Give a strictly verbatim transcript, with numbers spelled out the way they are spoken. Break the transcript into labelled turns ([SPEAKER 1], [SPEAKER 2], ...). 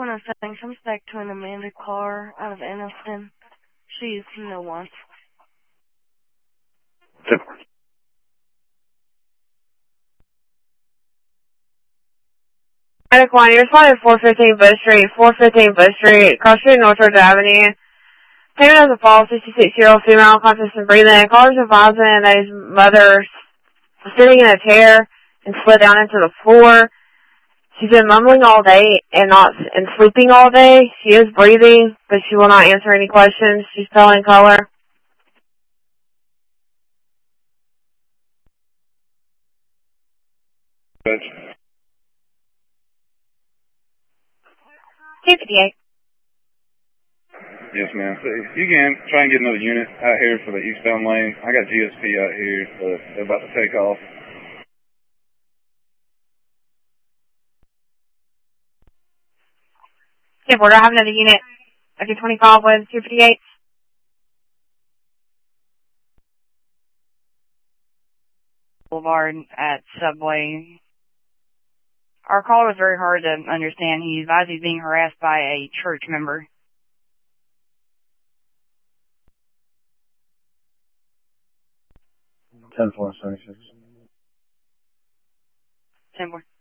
[SPEAKER 1] one oh seven comes back to an Amanda Carr out of Anniston. She's no one.
[SPEAKER 2] Medic one, you're responding to four fifteen Bush Street, four fifteen Bush Street, cross street North Georgia Avenue. Payment as a fall, sixty-six-year-old female, conscious and breathing. Callers advising that his mother was sitting in a chair and slid down into the floor. She's been mumbling all day and not and sleeping all day. She is breathing, but she will not answer any questions. She's pale in color. two fifty-eight.
[SPEAKER 3] Yes, ma'am. So you can try and get another unit out here for the eastbound lane. I got G S P out here, but they're about to take off.
[SPEAKER 2] Okay, Board, I have another unit. I get twenty-five with two fifty-eight.
[SPEAKER 4] Boulevard at Subway. Our caller was very hard to understand. He advised he's being harassed by a church member.
[SPEAKER 5] ten four seventy-six.
[SPEAKER 4] ten four.